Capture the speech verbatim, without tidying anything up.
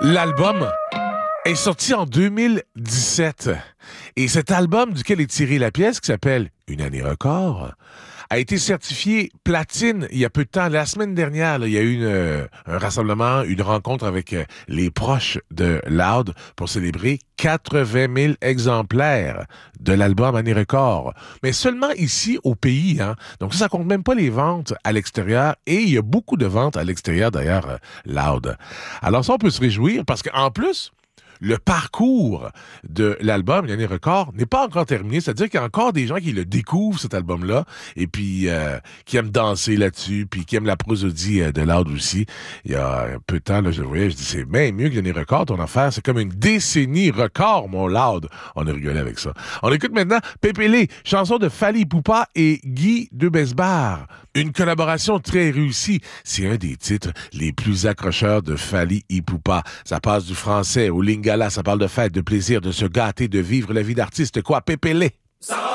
L'album est sorti en deux mille dix-sept. Et cet album duquel est tirée la pièce, qui s'appelle Une année record, a été certifié platine il y a peu de temps. La semaine dernière, là, il y a eu une, euh, un rassemblement, une rencontre avec euh, les proches de Loud pour célébrer quatre-vingt mille exemplaires de l'album Année record. Mais seulement ici au pays. Hein? Donc ça, ça compte même pas les ventes à l'extérieur. Et il y a beaucoup de ventes à l'extérieur, d'ailleurs, euh, Loud. Alors ça, on peut se réjouir parce qu'en plus, le parcours de l'album, l'année record, n'est pas encore terminé. C'est-à-dire qu'il y a encore des gens qui le découvrent, cet album-là, et puis euh, qui aiment danser là-dessus, puis qui aiment la prosodie euh, de Loud aussi. Il y a un peu de temps, là, je le voyais, je dis, c'est bien mieux que l'année record, ton affaire. C'est comme une décennie record, mon Loud. On a rigolé avec ça. On écoute maintenant Pépélé, chanson de Fally Ipupa et Guy Debesbar. Une collaboration très réussie. C'est un des titres les plus accrocheurs de Fally Ipupa. Ça passe du français au lingala, ça parle de fête, de plaisir, de se gâter, de vivre la vie d'artiste. Quoi, Pépélé? Ça